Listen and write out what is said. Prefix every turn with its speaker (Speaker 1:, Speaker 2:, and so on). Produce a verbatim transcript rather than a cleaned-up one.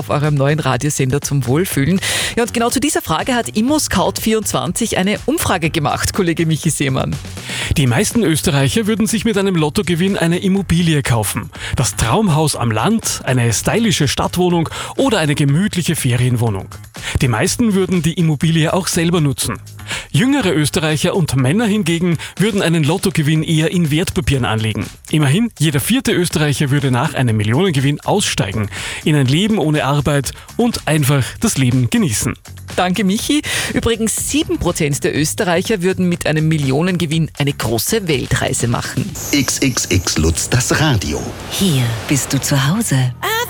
Speaker 1: auf eurem neuen Radiosender zum Wohlfühlen. Ja, und genau zu dieser Frage hat ImmoScout vierundzwanzig eine Umfrage gemacht, Kollege Michi Seemann.
Speaker 2: Die meisten Österreicher würden sich mit einem Lottogewinn eine Immobilie kaufen. Das Traumhaus am Land, eine stylische Stadtwohnung oder eine gemütliche Ferienwohnung. Die meisten würden die Immobilie auch selber nutzen. Jüngere Österreicher und Männer hingegen würden einen Lottogewinn eher in Wertpapieren anlegen. Immerhin, jeder vierte Österreicher würde nach einem Millionengewinn aussteigen, in ein Leben ohne Arbeit und einfach das Leben genießen.
Speaker 1: Danke, Michi. Übrigens, sieben Prozent der Österreicher würden mit einem Millionengewinn eine große Weltreise machen.
Speaker 3: X X X Lutz, das Radio.
Speaker 4: Hier bist du zu Hause.